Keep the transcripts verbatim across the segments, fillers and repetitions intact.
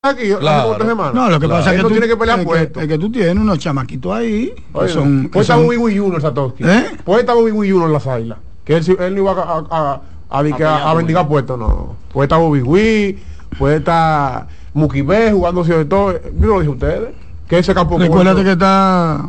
aquí, claro. hace semanas. No, lo que claro. pasa es que no tú tiene que pelear es puesto. que, es que tú tienes unos chamaquitos ahí Oye, que son. Pues está Bobby Wee Junior Satoshi. ¿Eh? Pues está Bobby Wee Junior en las águilas. Que él, él no iba a, a, a, a, a, a mendigar puestos, no. Puede estar Bobby Wee, puede estar Mookie Betts jugando sobre todo. Yo lo dije a ustedes. Que ese campo. Recuérdate puerto. Que está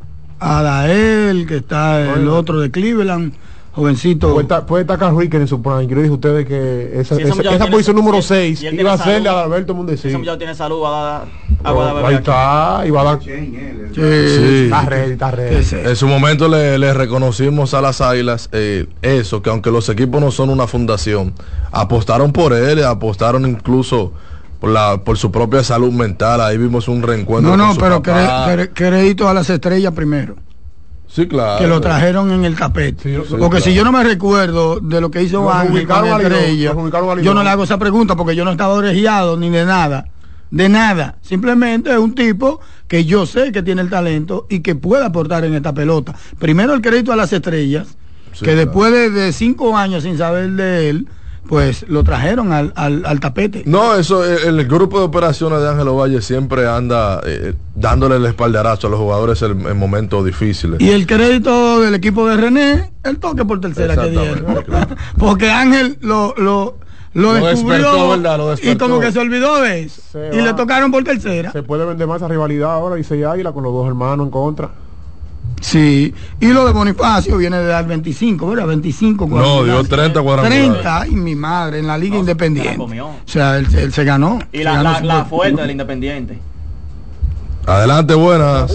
Adael, que está el Oye, otro de Cleveland. Jovencito. Puede estar, puede estar Carl Ricker en su prime. Yo le dije a ustedes que esa, sí, esa, esa posición número seis iba a ser de Adalberto Mondesi. Ese muchacho tiene salud, va a dar agua de beber. Ahí está, y va a dar. Sí, sí. Está ready, está ready. En su momento le, le reconocimos a las Águilas eh, eso, que aunque los equipos no son una fundación, apostaron por él, apostaron incluso por la por su propia salud mental. Ahí vimos un reencuentro. No, no, pero cre, crédito a las estrellas primero. Sí, claro. Que lo trajeron en el tapete. Sí, sí, porque claro. Si yo no me recuerdo de lo que hizo los Ángel con la estrella, yo no le hago esa pregunta porque yo no estaba orejeado ni de nada. De nada. Simplemente es un tipo que yo sé que tiene el talento y que puede aportar en esta pelota. Primero el crédito a las estrellas, sí, que claro. Después de, de cinco años sin saber de él, pues lo trajeron al, al, al tapete. No, eso, el, el grupo de operaciones de Ángelo Valle siempre anda eh, dándole el espaldarazo a los jugadores en, en momentos difíciles. Y el crédito del equipo de René, el toque por tercera que dieron. Claro. Porque Ángel lo, lo, lo, lo descubrió lo y como que se olvidó de eso. Se y va. Le tocaron por tercera. Se puede vender más esa rivalidad ahora, dice Águila, con los dos hermanos en contra. Sí, y lo de Bonifacio viene de dar veinticinco, ¿verdad? veinticinco No, dio treinta cuadrangulares. treinta, ay mi madre, en la Liga no, Independiente. O sea, él, él se ganó. Y se la, ganó la, la fuerte del Independiente. Adelante, buenas.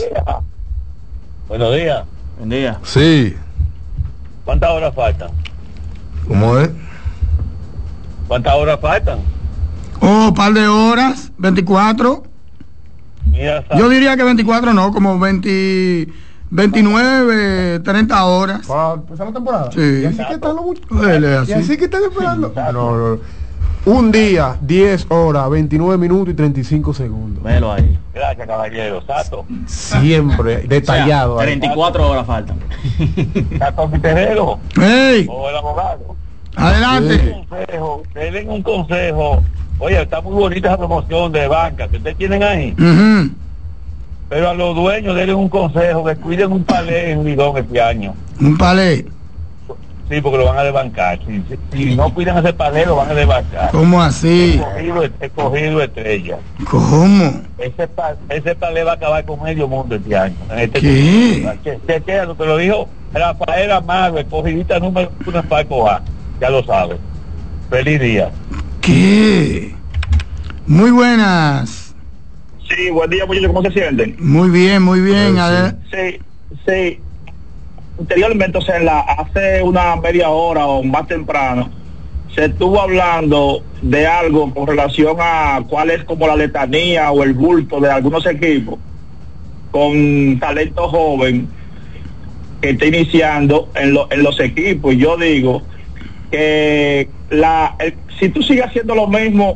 Buenos días. Buen día. Sí. ¿Cuántas horas faltan? ¿Cómo es? ¿Cuántas horas faltan? Oh, un par de horas, veinticuatro. Mira, yo diría que veinticuatro no, como veinte, veintinueve, treinta horas. ¿Para empezar la temporada? Sí. Y así que están los muchachos. Y así que están esperando. No, no. Un día, diez horas, veintinueve minutos y treinta y cinco segundos. Velo ahí. Gracias, caballero. Sato. Siempre detallado. O sea, treinta y cuatro horas faltan. Sato Terrero. ¡Ey! O el abogado. Adelante. Sí. Un consejo, denle un consejo. Oye, está muy bonita esa promoción de banca que ustedes tienen ahí. Uh-huh. Pero a los dueños denle un consejo, que cuiden un palé en Lidón este año. ¿Un palé? Sí, porque lo van a desbancar. Si, si, si no cuidan ese palé, lo van a desbancar. ¿Cómo así? Escogido, escogido estrella. ¿Cómo? Ese, ese palé va a acabar con medio mundo este año. En este ¿Qué? Se queda, lo que lo dijo Rafael Amaro, escogidita número uno en Paco A. Ya lo sabe. Feliz día. ¿Qué? Muy buenas. Sí, buen día, muchachos, ¿cómo se sienten? Muy bien, muy bien. Sí, sí. Anteriormente, o sea, en la, hace una media hora o más temprano, se estuvo hablando de algo con relación a cuál es como la letanía o el bulto de algunos equipos con talento joven que está iniciando en, lo, en los equipos. Y yo digo que la el, si tú sigues haciendo lo mismo,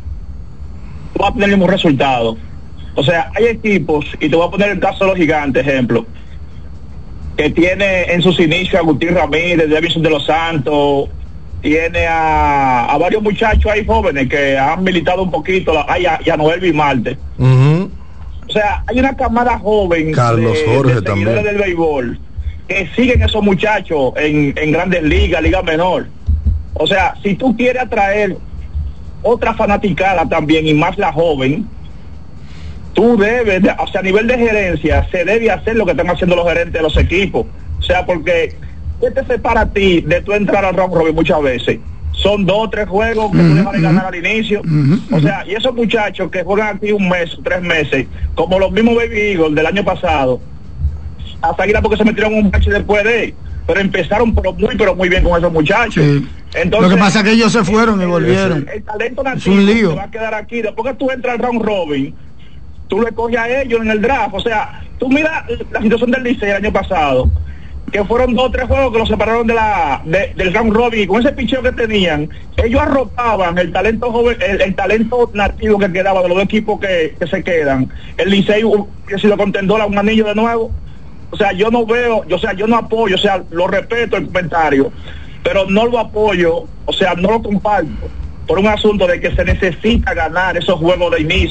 tú vas a tener el mismo resultado. O sea, hay equipos, y te voy a poner el caso de los Gigantes, ejemplo, que tiene en sus inicios a Agustín Ramírez, Davidson de los Santos, tiene a, a varios muchachos ahí jóvenes que han militado un poquito, hay a, y a Noel Bimarte. Uh-huh. O sea, hay una camada joven Carlos de, Jorge de seguidores también del béisbol que siguen esos muchachos en, en grandes ligas, liga menor. O sea, si tú quieres atraer otra fanaticada también y más la joven, tú debes, de, o sea, a nivel de gerencia, se debe hacer lo que están haciendo los gerentes de los equipos. O sea, porque ¿qué te separa a ti de tú entrar al round robin muchas veces? Son dos o tres juegos que uh-huh, tú debes ganar al inicio. Uh-huh, o sea, y esos muchachos que juegan aquí un mes, tres meses, como los mismos Baby Eagles del año pasado, hasta aquí porque se metieron un bache después de, pero empezaron pero muy, pero muy bien con esos muchachos. Sí. Entonces, lo que pasa es que ellos se fueron y volvieron. El, el talento nativo se va a quedar aquí. Después que tú entras al round robin, tú le coges a ellos en el draft. O sea, tú mira la situación del Licey el año pasado, que fueron dos o tres juegos que los separaron de la de, del round robin, y con ese picheo que tenían, ellos arropaban el talento joven, el, el talento nativo que quedaba de los dos equipos que, que se quedan. El Licey, que si lo contendó a un anillo de nuevo. O sea, yo no veo, yo, o sea, yo no apoyo, o sea, lo respeto el comentario, pero no lo apoyo, o sea, no lo comparto, por un asunto de que se necesita ganar esos juegos de inicio.